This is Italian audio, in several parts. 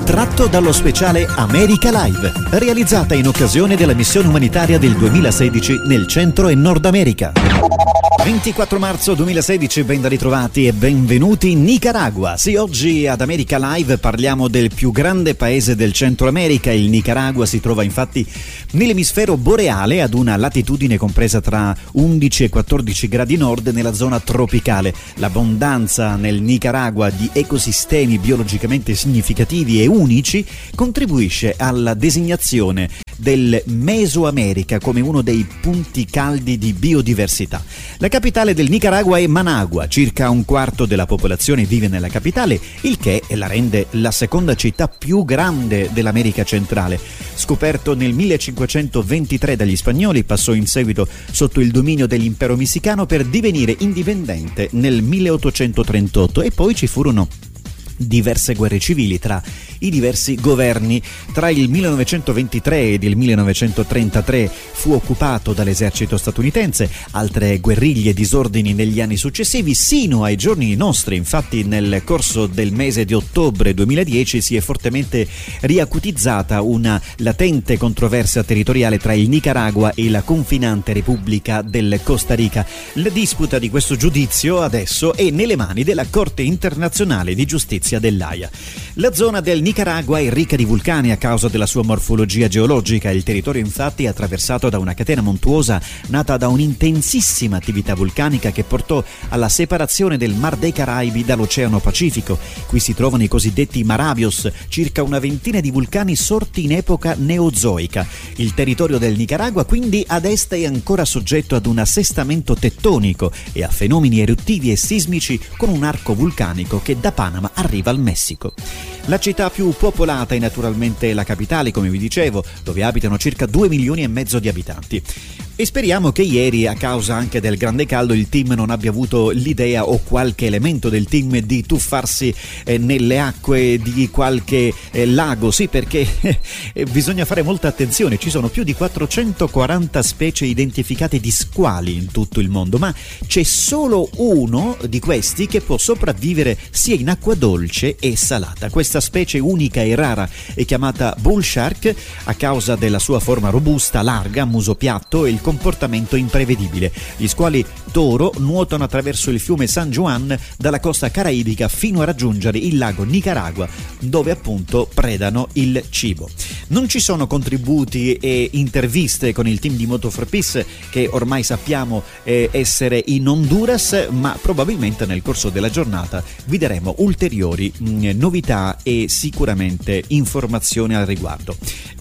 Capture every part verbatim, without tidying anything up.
tratto dallo speciale America Live, realizzata in occasione della missione umanitaria del duemilasedici nel Centro e Nord America. ventiquattro marzo duemilasedici, ben ritrovati e benvenuti in Nicaragua. Sì, oggi ad America Live parliamo del più grande paese del Centro America. Il Nicaragua si trova infatti nell'emisfero boreale, ad una latitudine compresa tra undici e quattordici gradi nord, nella zona tropicale. L'abbondanza nel Nicaragua di ecosistemi biologicamente significativi e unici contribuisce alla designazione del Mesoamerica come uno dei punti caldi di biodiversità. La capitale del Nicaragua è Managua, circa un quarto della popolazione vive nella capitale, il che la rende la seconda città più grande dell'America centrale. Scoperto nel millecinquecentoventitré dagli spagnoli, passò in seguito sotto il dominio dell'impero messicano per divenire indipendente nel milleottocentotrentotto, e poi ci furono diverse guerre civili tra i diversi governi. Tra il millenovecentoventitré ed il millenovecentotrentatré fu occupato dall'esercito statunitense, altre guerriglie e disordini negli anni successivi, sino ai giorni nostri. Infatti nel corso del mese di ottobre duemiladieci si è fortemente riacutizzata una latente controversia territoriale tra il Nicaragua e la confinante Repubblica del Costa Rica. La disputa di questo giudizio adesso è nelle mani della Corte Internazionale di Giustizia dell'Aia. La zona del Nicaragua è ricca di vulcani a causa della sua morfologia geologica. Il territorio infatti è attraversato da una catena montuosa nata da un'intensissima attività vulcanica che portò alla separazione del Mar dei Caraibi dall'Oceano Pacifico. Qui si trovano i cosiddetti Maravios, circa una ventina di vulcani sorti in epoca neozoica. Il territorio del Nicaragua quindi ad est è ancora soggetto ad un assestamento tettonico e a fenomeni eruttivi e sismici, con un arco vulcanico che da Panama arriva al Messico. La città più popolata è naturalmente la capitale, come vi dicevo, dove abitano circa due milioni e mezzo di abitanti. E speriamo che ieri, a causa anche del grande caldo, il team non abbia avuto l'idea, o qualche elemento del team, di tuffarsi eh, nelle acque di qualche eh, lago. Sì, perché eh, bisogna fare molta attenzione. Ci sono più di quattrocentoquaranta specie identificate di squali in tutto il mondo, ma c'è solo uno di questi che può sopravvivere sia in acqua dolce e salata. Questa specie unica e rara è chiamata bull shark a causa della sua forma robusta, larga, muso piatto e il comportamento imprevedibile. Gli squali toro nuotano attraverso il fiume San Juan dalla costa caraibica fino a raggiungere il lago Nicaragua, dove appunto predano il cibo. Non ci sono contributi e interviste con il team di Moto for Peace, che ormai sappiamo eh, essere in Honduras, ma probabilmente nel corso della giornata vi daremo ulteriori mh, novità e sicuramente informazioni al riguardo.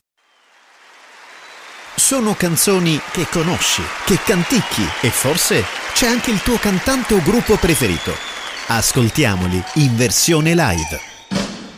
Sono canzoni che conosci, che canticchi, e forse c'è anche il tuo cantante o gruppo preferito. Ascoltiamoli in versione live.